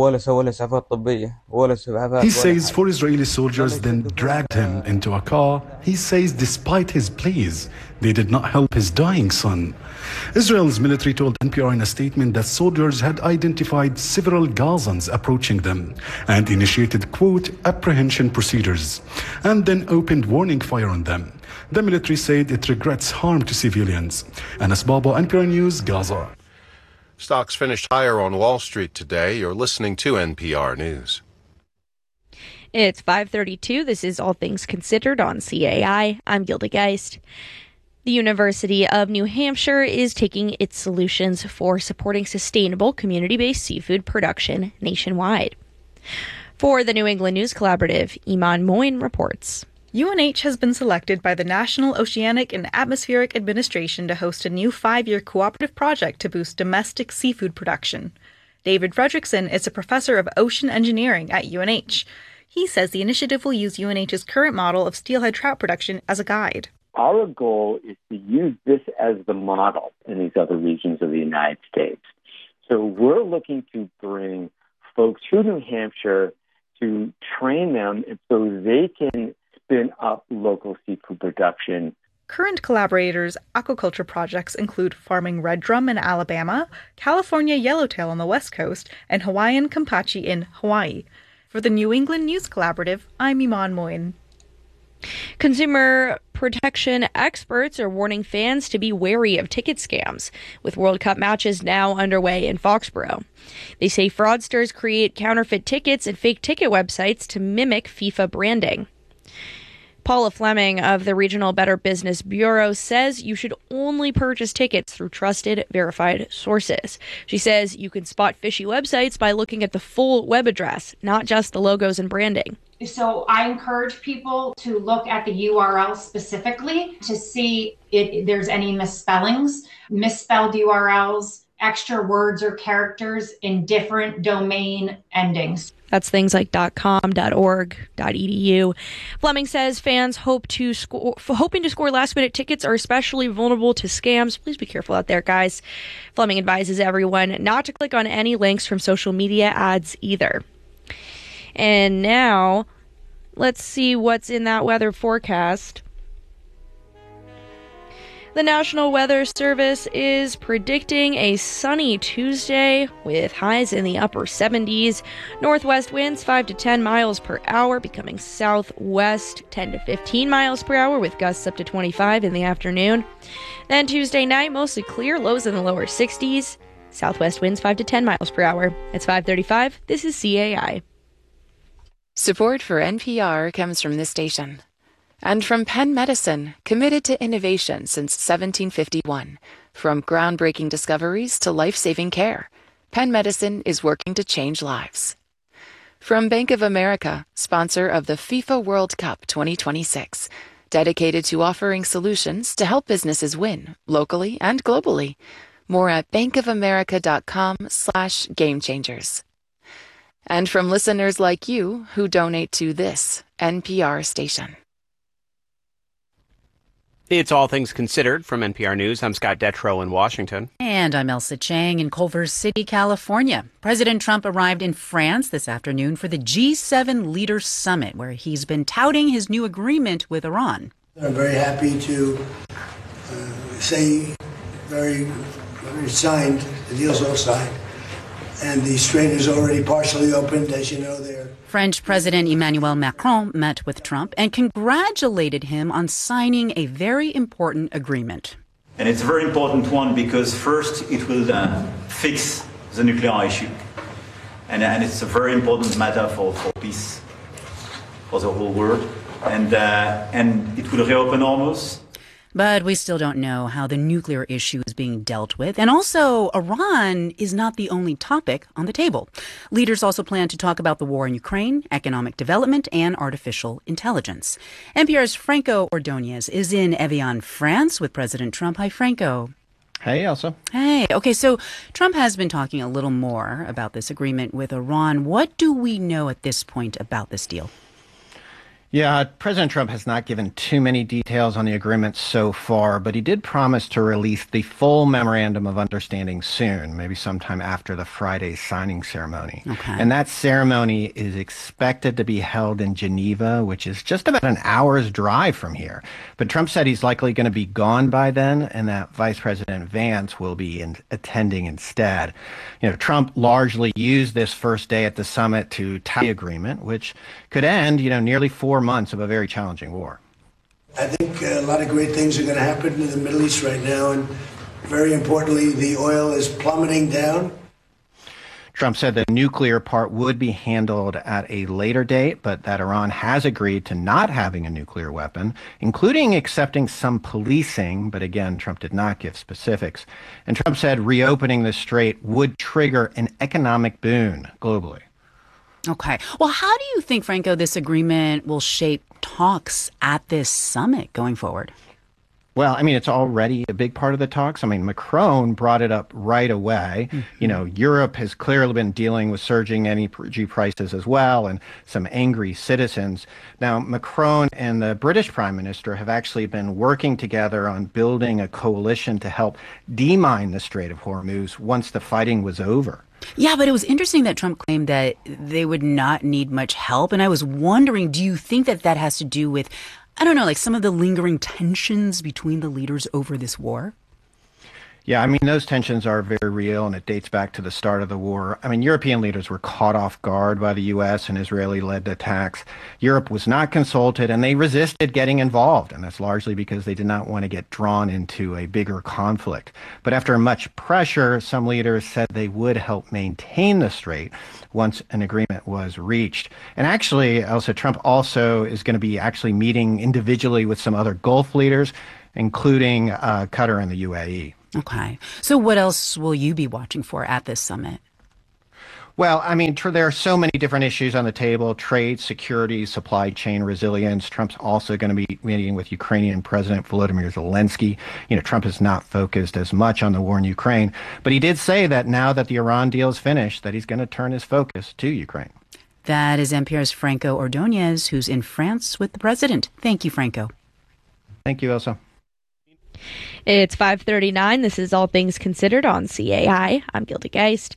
He says four Israeli soldiers then dragged him into a car. He says despite his pleas, they did not help his dying son. Israel's military told N P R in a statement that soldiers had identified several Gazans approaching them and initiated, quote, apprehension procedures, and then opened warning fire on them. The military said it regrets harm to civilians. Anis Baba, N P R News, Gaza. Stocks finished higher on Wall Street today. You're listening to N P R News. It's five thirty-two. This is All Things Considered on C A I. I'm Gilda Geist. The University of New Hampshire is taking its solutions for supporting sustainable community-based seafood production nationwide. For the New England News Collaborative, Iman Moin reports. U N H has been selected by the National Oceanic and Atmospheric Administration to host a new five-year cooperative project to boost domestic seafood production. David Fredrickson is a professor of ocean engineering at U N H. He says the initiative will use U N H's current model of steelhead trout production as a guide. Our goal is to use this as the model in these other regions of the United States. So we're looking to bring folks to New Hampshire to train them so they can spin up local seafood production. Current collaborators' aquaculture projects include farming red drum in Alabama, California yellowtail on the West Coast, and Hawaiian kampachi in Hawaii. For the New England News Collaborative, I'm Iman Moin. Consumer protection experts are warning fans to be wary of ticket scams, with World Cup matches now underway in Foxborough. They say fraudsters create counterfeit tickets and fake ticket websites to mimic FIFA branding. Paula Fleming of the Regional Better Business Bureau says you should only purchase tickets through trusted, verified sources. She says you can spot fishy websites by looking at the full web address, not just the logos and branding. So I encourage people to look at the U R L specifically to see if there's any misspellings, misspelled U R Ls, extra words or characters in different domain endings. That's things like .com, .org, .edu. Fleming says fans hope to score, hoping to score last-minute tickets are especially vulnerable to scams. Please be careful out there, guys. Fleming advises everyone not to click on any links from social media ads either. And now, let's see what's in that weather forecast. The National Weather Service is predicting a sunny Tuesday with highs in the upper seventies. Northwest winds five to ten miles per hour, becoming southwest ten to fifteen miles per hour with gusts up to twenty-five in the afternoon. Then Tuesday night, mostly clear, lows in the lower sixties. Southwest winds five to ten miles per hour. It's five thirty-five. This is C A I. Support for N P R comes from this station. And from Penn Medicine, committed to innovation since seventeen fifty-one. From groundbreaking discoveries to life-saving care, Penn Medicine is working to change lives. From Bank of America, sponsor of the FIFA World Cup twenty twenty-six, dedicated to offering solutions to help businesses win, locally and globally. More at bankofamerica.com slash game changers. And from listeners like you who donate to this N P R station. It's All Things Considered from N P R News. I'm Scott Detrow in Washington. And I'm Elsa Chang in Culver City, California. President Trump arrived in France this afternoon for the G seven Leaders Summit, where he's been touting his new agreement with Iran. I'm very happy to uh, say very, very signed, the deal's all signed. And the strait is already partially opened, as you know, there. French President Emmanuel Macron met with Trump and congratulated him on signing a very important agreement. And it's a very important one because first it will uh, fix the nuclear issue. And, and it's a very important matter for, for peace, for the whole world. And, uh, and it will reopen Hormuz. But we still don't know how the nuclear issue is being dealt with. And also, Iran is not the only topic on the table. Leaders also plan to talk about the war in Ukraine, economic development, and artificial intelligence. N P R's Franco Ordonez is in Evian, France with President Trump. Hi, Franco. Hey, Elsa. Hey. Okay, so Trump has been talking a little more about this agreement with Iran. What do we know at this point about this deal? Yeah, President Trump has not given too many details on the agreement so far, but he did promise to release the full memorandum of understanding soon, maybe sometime after the Friday signing ceremony. Okay. And that ceremony is expected to be held in Geneva, which is just about an hour's drive from here. But Trump said he's likely going to be gone by then, and that Vice President Vance will be in, attending instead. You know, Trump largely used this first day at the summit to tie the agreement, which could end, you know, nearly four months of a very challenging war. I think a lot of great things are going to happen in the Middle East right now, and very importantly, the oil is plummeting down. Trump said the nuclear part would be handled at a later date, but that Iran has agreed to not having a nuclear weapon, including accepting some policing. But again, Trump did not give specifics. And Trump said reopening the strait would trigger an economic boon globally. Okay. Well, how do you think, Franco, this agreement will shape talks at this summit going forward? Well, I mean, it's already a big part of the talks. I mean, Macron brought it up right away. Mm-hmm. You know, Europe has clearly been dealing with surging energy prices as well and some angry citizens. Now, Macron and the British Prime Minister have actually been working together on building a coalition to help demine the Strait of Hormuz once the fighting was over. Yeah, but it was interesting that Trump claimed that they would not need much help. And I was wondering, do you think that that has to do with, I don't know, like some of the lingering tensions between the leaders over this war? Yeah, I mean, those tensions are very real, and it dates back to the start of the war. I mean, European leaders were caught off guard by the U S and Israeli-led attacks. Europe was not consulted, and they resisted getting involved, and that's largely because they did not want to get drawn into a bigger conflict. But after much pressure, some leaders said they would help maintain the strait once an agreement was reached. And actually, Elsa, Trump also is going to be actually meeting individually with some other Gulf leaders, including uh, Qatar and the U A E. Okay. So what else will you be watching for at this summit? Well, I mean, tr- there are so many different issues on the table: trade, security, supply chain resilience. Trump's also going to be meeting with Ukrainian President Volodymyr Zelensky. You know, Trump is not focused as much on the war in Ukraine, but he did say that now that the Iran deal is finished, that he's going to turn his focus to Ukraine. That is N P R's Franco Ordonez, who's in France with the president. Thank you, Franco. Thank you, Elsa. It's five thirty-nine. This is All Things Considered on C A I. I'm Gilda Geist.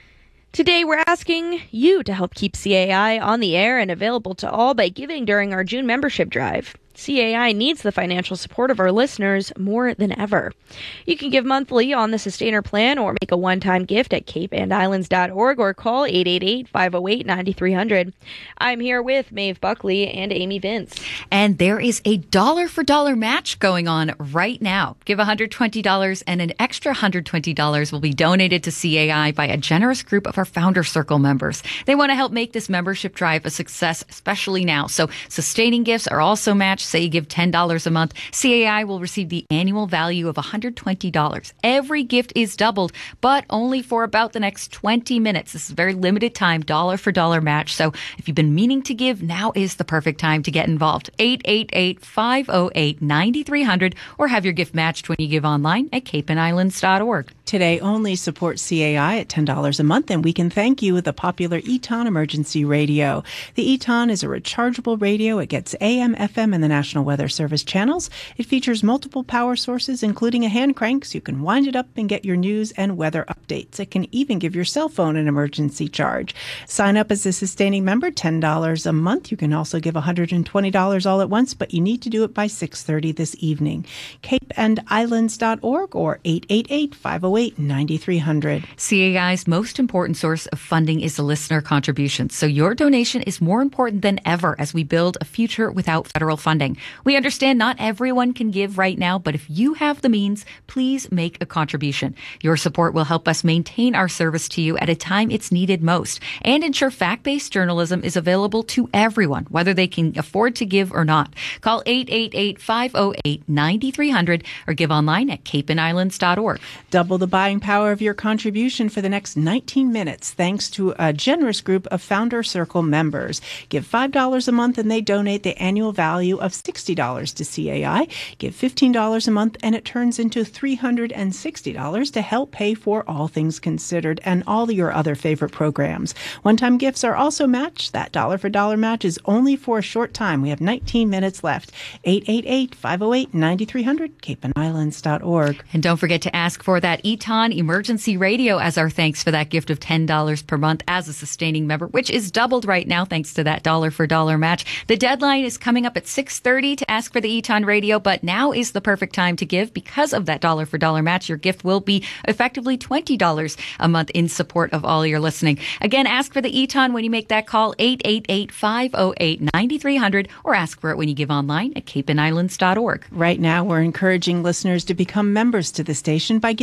Today, we're asking you to help keep C A I on the air and available to all by giving during our June membership drive. C A I needs the financial support of our listeners more than ever. You can give monthly on the Sustainer plan or make a one-time gift at cape and islands dot org or call eight eight eight, five oh eight, nine three hundred. I'm here with Maeve Buckley and Amy Vince. And there is a dollar-for-dollar match going on right now. Give one hundred twenty dollars and an extra one hundred twenty dollars will be donated to C A I by a generous group of our Founder Circle members. They want to help make this membership drive a success, especially now. So sustaining gifts are also matched. Say you give ten dollars a month, C A I will receive the annual value of one hundred twenty dollars. Every gift is doubled, but only for about the next twenty minutes. This is a very limited time, dollar for dollar match. So if you've been meaning to give, now is the perfect time to get involved. eight eight eight, five oh eight, nine three hundred or have your gift matched when you give online at cape and islands dot org. Today only support C A I at ten dollars a month, and we can thank you with the popular Eton Emergency Radio. The Eton is a rechargeable radio. It gets A M, F M, and the National Weather Service channels. It features multiple power sources, including a hand crank, so you can wind it up and get your news and weather updates. It can even give your cell phone an emergency charge. Sign up as a sustaining member, ten dollars a month. You can also give one hundred twenty dollars all at once, but you need to do it by six thirty this evening. cape and islands dot org or eight eight eight, five oh eight, nine three hundred. C A I's most important source of funding is the listener contributions, so your donation is more important than ever as we build a future without federal funding. We understand not everyone can give right now, but if you have the means, please make a contribution. Your support will help us maintain our service to you at a time it's needed most and ensure fact-based journalism is available to everyone, whether they can afford to give or not. Call eight eight eight, five oh eight, nine three hundred or give online at cape and islands dot org. Double the buying power of your contribution for the next nineteen minutes thanks to a generous group of Founder Circle members. Give five dollars a month and they donate the annual value of sixty dollars to C A I. Give fifteen dollars a month and it turns into three hundred sixty dollars to help pay for All Things Considered and all your other favorite programs. One-time gifts are also matched. That dollar-for-dollar match is only for a short time. We have nineteen minutes left. eight eight eight, five oh eight, nine three hundred, cape and islands dot org. And don't forget to ask for that Eton Emergency Radio as our thanks for that gift of ten dollars per month as a sustaining member, which is doubled right now thanks to that dollar-for-dollar match. The deadline is coming up at six thirty to ask for the Eton Radio, but now is the perfect time to give because of that dollar-for-dollar match. Your gift will be effectively twenty dollars a month in support of all your listening. Again, ask for the Eton when you make that call, eight eight eight, five oh eight, nine three hundred, or ask for it when you give online at cape and islands dot org. Right now, we're encouraging listeners to become members to the station by giving any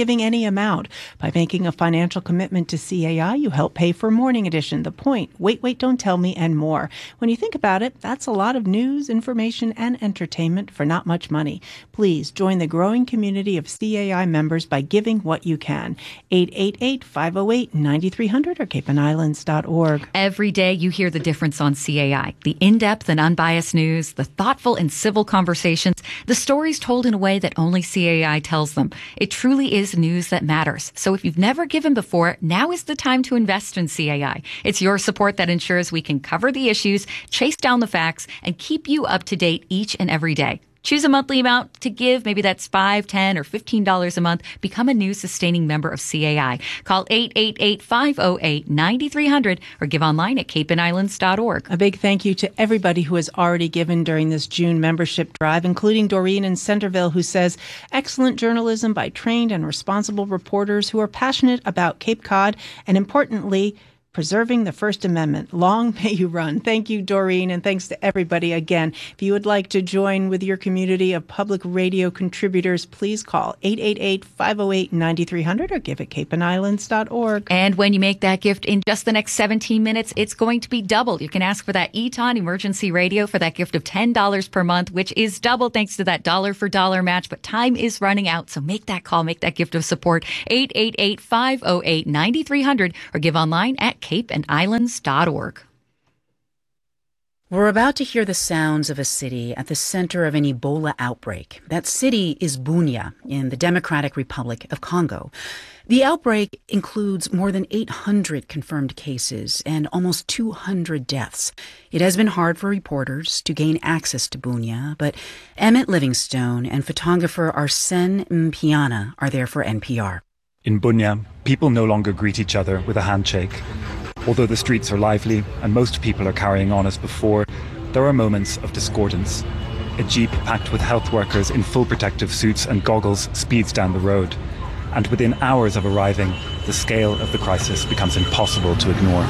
money amount. By making a financial commitment to C A I, you help pay for Morning Edition, The Point, Wait, Wait, Don't Tell Me, and more. When you think about it, that's a lot of news, information, and entertainment for not much money. Please join the growing community of C A I members by giving what you can. eight eight eight, five oh eight, nine three hundred or cape and islands dot org. Every day you hear the difference on C A I. The in-depth and unbiased news, the thoughtful and civil conversations, the stories told in a way that only C A I tells them. It truly is news that matters. So if you've never given before, now is the time to invest in C A I. It's your support that ensures we can cover the issues, chase down the facts, and keep you up to date each and every day. Choose a monthly amount to give. Maybe that's five dollars, ten dollars, or fifteen dollars a month. Become a new sustaining member of C A I. Call eight eight eight, five oh eight, nine three hundred or give online at cape and islands dot org. A big thank you to everybody who has already given during this June membership drive, including Doreen in Centerville, who says, excellent journalism by trained and responsible reporters who are passionate about Cape Cod and, importantly, preserving the First Amendment. Long may you run. Thank you, Doreen, and thanks to everybody again. If you would like to join with your community of public radio contributors, please call eight eight eight, five oh eight, nine three hundred or give at cape and islands dot org. And when you make that gift in just the next seventeen minutes, it's going to be doubled. You can ask for that Eton Emergency Radio for that gift of ten dollars per month, which is double thanks to that dollar for dollar match. But time is running out, so make that call, make that gift of support. eight eight eight, five oh eight, nine three hundred or give online at cape and islands dot org. We're about to hear the sounds of a city at the center of an Ebola outbreak. That city is Bunia in the Democratic Republic of Congo. The outbreak includes more than eight hundred confirmed cases and almost two hundred deaths. It has been hard for reporters to gain access to Bunia, but Emmett Livingstone and photographer Arsène Mpiana are there for N P R. In Bunia, people no longer greet each other with a handshake. Although the streets are lively and most people are carrying on as before, there are moments of discordance. A jeep packed with health workers in full protective suits and goggles speeds down the road. And within hours of arriving, the scale of the crisis becomes impossible to ignore.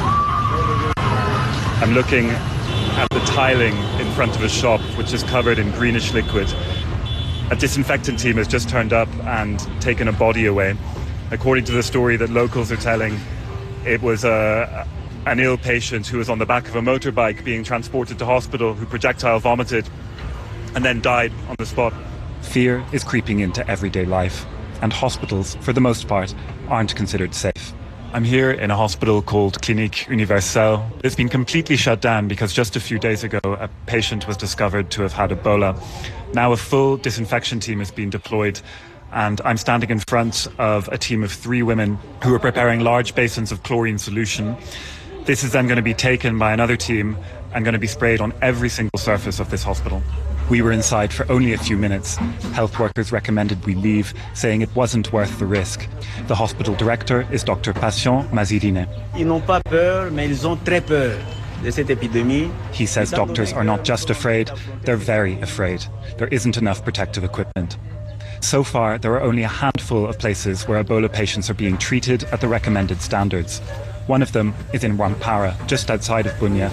I'm looking at the tiling in front of a shop which is covered in greenish liquid. A disinfectant team has just turned up and taken a body away. According to the story that locals are telling, it was a, an ill patient who was on the back of a motorbike being transported to hospital who projectile vomited and then died on the spot. Fear is creeping into everyday life, and hospitals, for the most part, aren't considered safe. I'm here in a hospital called Clinique Universelle. It's been completely shut down because just a few days ago a patient was discovered to have had Ebola. Now a full disinfection team has been deployed, and I'm standing in front of a team of three women who are preparing large basins of chlorine solution. This is then going to be taken by another team and going to be sprayed on every single surface of this hospital. We were inside for only a few minutes. Health workers recommended we leave, saying it wasn't worth the risk. The hospital director is Doctor Patient Mazirine. Ils n'ont pas peur, mais ils ont très peur de cette épidémie. He says doctors are not just afraid, they're very afraid. There isn't enough protective equipment. So far, there are only a handful of places where Ebola patients are being treated at the recommended standards. One of them is in Rwampara, just outside of Bunia.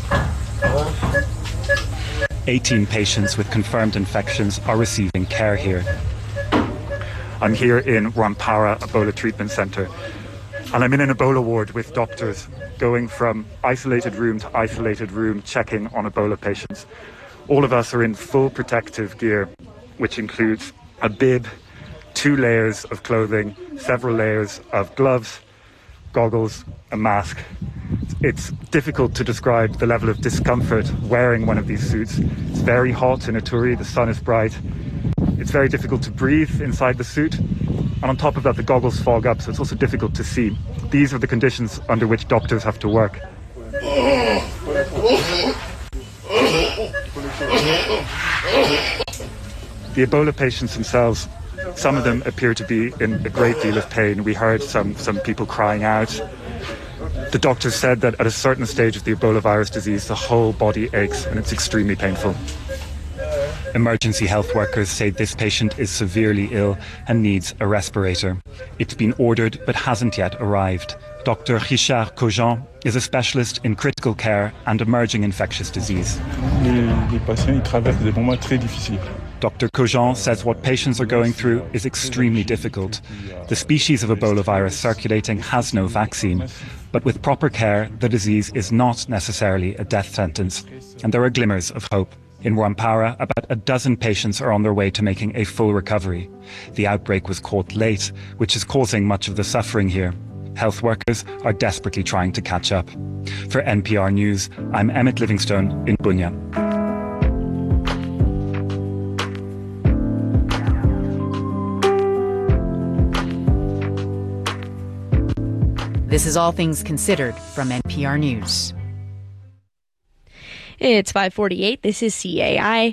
eighteen patients with confirmed infections are receiving care here. I'm here in Rwampara Ebola Treatment Center, and I'm in an Ebola ward with doctors going from isolated room to isolated room checking on Ebola patients. All of us are in full protective gear, which includes a bib, two layers of clothing, several layers of gloves, goggles, a mask. It's difficult to describe the level of discomfort wearing one of these suits. It's very hot in Ituri, the sun is bright. It's very difficult to breathe inside the suit. And on top of that, the goggles fog up, so it's also difficult to see. These are the conditions under which doctors have to work. The Ebola patients themselves, some of them appear to be in a great deal of pain. We heard some, some people crying out. The doctors said that at a certain stage of the Ebola virus disease, the whole body aches and it's extremely painful. Emergency health workers say this patient is severely ill and needs a respirator. It's been ordered but hasn't yet arrived. Doctor Richard Cogent is a specialist in critical care and emerging infectious disease. Les, les patients ils traversent des moments très difficiles. Doctor Cogent says what patients are going through is extremely difficult. The species of Ebola virus circulating has no vaccine, but with proper care, the disease is not necessarily a death sentence, and there are glimmers of hope. In Rwampara, about a dozen patients are on their way to making a full recovery. The outbreak was caught late, which is causing much of the suffering here. Health workers are desperately trying to catch up. For N P R News, I'm Emmett Livingstone in Bunia. This is All Things Considered from N P R News. It's five forty-eight. This is C A I.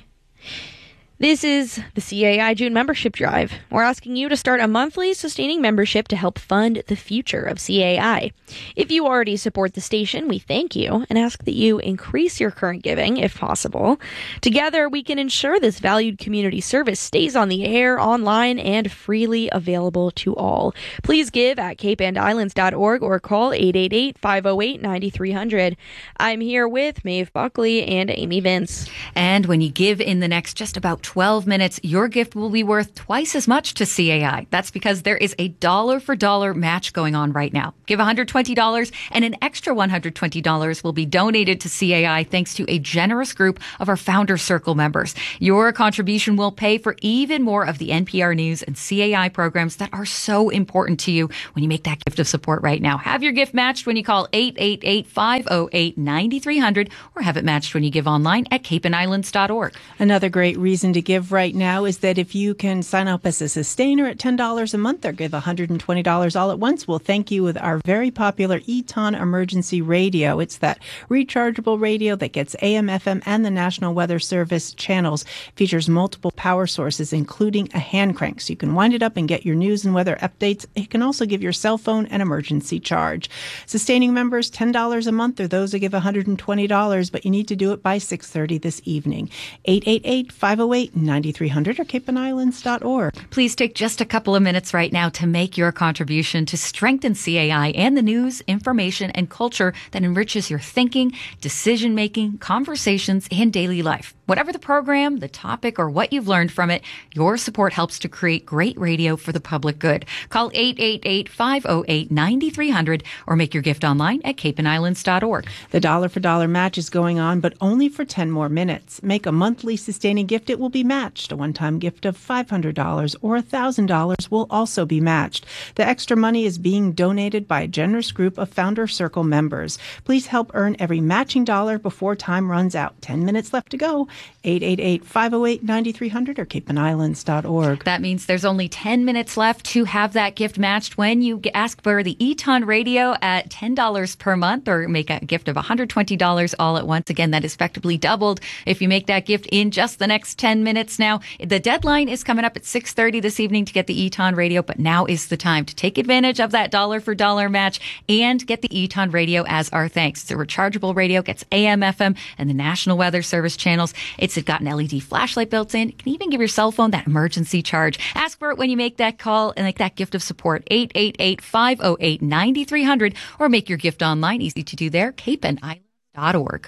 This is the C A I June membership drive. We're asking you to start a monthly sustaining membership to help fund the future of C A I. If you already support the station, we thank you and ask that you increase your current giving if possible. Together, we can ensure this valued community service stays on the air, online, and freely available to all. Please give at cape and islands dot org or call eight eight eight, five oh eight, nine three hundred. I'm here with Maeve Buckley and Amy Vince. And when you give in the next just about twelve minutes, your gift will be worth twice as much to C A I. That's because there is a dollar for dollar match going on right now. Give one hundred twenty dollars and an extra one hundred twenty dollars will be donated to C A I thanks to a generous group of our Founder Circle members. Your contribution will pay for even more of the N P R News and C A I programs that are so important to you when you make that gift of support right now. Have your gift matched when you call eight eight eight, five oh eight, nine three hundred or have it matched when you give online at cape and islands dot org. Another great reason to give right now is that if you can sign up as a sustainer at ten dollars a month or give one hundred twenty dollars all at once, we'll thank you with our very popular Eton Emergency Radio. It's that rechargeable radio that gets A M, F M, and the National Weather Service channels. Features multiple power sources, including a hand crank, so you can wind it up and get your news and weather updates. It can also give your cell phone an emergency charge. Sustaining members, ten dollars a month, or those that give one hundred twenty dollars, but you need to do it by six thirty this evening. eight eight eight, five oh eight, nine three hundred or cape and islands dot org. Please take just a couple of minutes right now to make your contribution to strengthen C A I and the news, information, and culture that enriches your thinking, decision-making, conversations, and daily life. Whatever the program, the topic, or what you've learned from it, your support helps to create great radio for the public good. Call eight eight eight, five oh eight, nine three hundred or make your gift online at cape and islands dot org. The dollar for dollar match is going on, but only for ten more minutes. Make a monthly sustaining gift. It will be matched. A one-time gift of five hundred dollars or one thousand dollars will also be matched. The extra money is being donated by a generous group of Founder Circle members. Please help earn every matching dollar before time runs out. ten minutes left to go. eight eight eight, five oh eight, nine three hundred or cape and islands dot org. That means there's only ten minutes left to have that gift matched when you ask for the Eton Radio at ten dollars per month or make a gift of one hundred twenty dollars all at once. Again, that is effectively doubled if you make that gift in just the next ten minutes. Now, the deadline is coming up at six thirty this evening to get the Eton Radio, but now is the time to take advantage of that dollar for dollar match and get the Eton Radio as our thanks. It's a rechargeable radio, gets A M, F M, and the National Weather Service channels. It's got an L E D flashlight built in. You can even give your cell phone that emergency charge. Ask for it when you make that call and make that gift of support. eight eight eight, five oh eight, nine three hundred or make your gift online. Easy to do there. cape and islands dot org.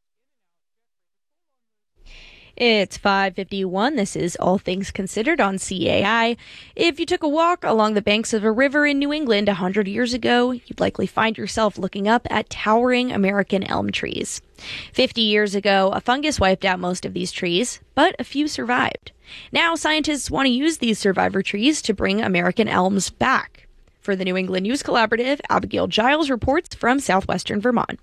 It's five fifty-one. This is All Things Considered on C A I. If you took a walk along the banks of a river in New England one hundred years ago, you'd likely find yourself looking up at towering American elm trees. fifty years ago, a fungus wiped out most of these trees, but a few survived. Now, scientists want to use these survivor trees to bring American elms back. For the New England News Collaborative, Abigail Giles reports from southwestern Vermont.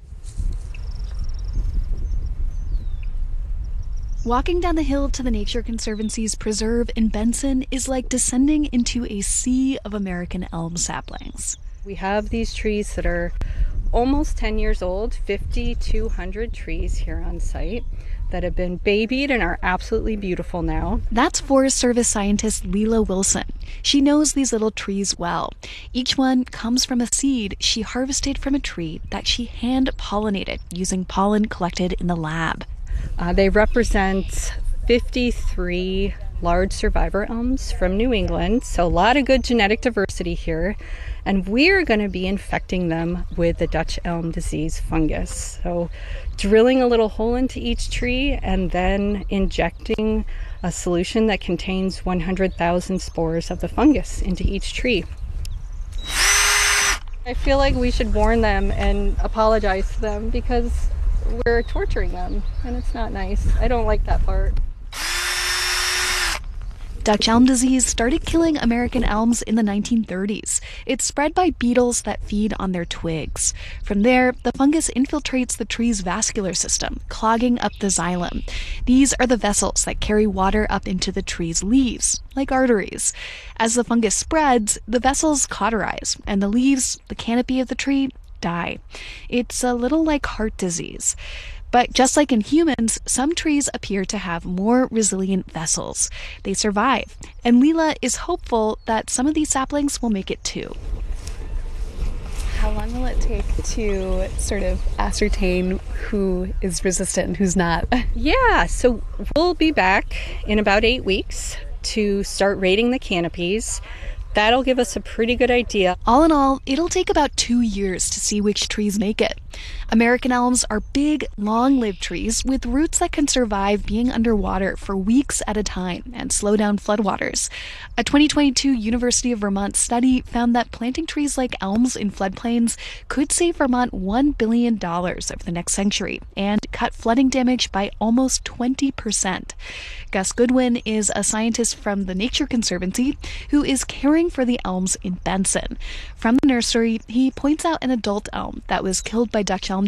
Walking down the hill to the Nature Conservancy's preserve in Benson is like descending into a sea of American elm saplings. We have these trees that are almost ten years old, fifty-two hundred trees here on site that have been babied and are absolutely beautiful now. That's Forest Service scientist Leela Wilson. She knows these little trees well. Each one comes from a seed she harvested from a tree that she hand-pollinated using pollen collected in the lab. Uh, they represent fifty-three large survivor elms from New England, so a lot of good genetic diversity here. And we're going to be infecting them with the Dutch elm disease fungus. So drilling a little hole into each tree and then injecting a solution that contains one hundred thousand spores of the fungus into each tree. I feel like we should warn them and apologize to them because we're torturing them, and it's not nice. I don't like that part. Dutch elm disease started killing American elms in the nineteen thirties. It's spread by beetles that feed on their twigs. From there, the fungus infiltrates the tree's vascular system, clogging up the xylem. These are the vessels that carry water up into the tree's leaves, like arteries. As the fungus spreads, the vessels cauterize, and the leaves, the canopy of the tree, die. It's a little like heart disease. But just like in humans, some trees appear to have more resilient vessels. They survive, and Leela is hopeful that some of these saplings will make it too. How long will it take to sort of ascertain who is resistant and who's not? Yeah, so we'll be back in about eight weeks to start rating the canopies. That'll give us a pretty good idea. All in all, it'll take about two years to see which trees make it. American elms are big, long-lived trees with roots that can survive being underwater for weeks at a time and slow down floodwaters. A twenty twenty-two University of Vermont study found that planting trees like elms in floodplains could save Vermont one billion dollars over the next century and cut flooding damage by almost twenty percent. Gus Goodwin is a scientist from the Nature Conservancy who is caring for the elms in Benson. From the nursery, he points out an adult elm that was killed by Dutch elm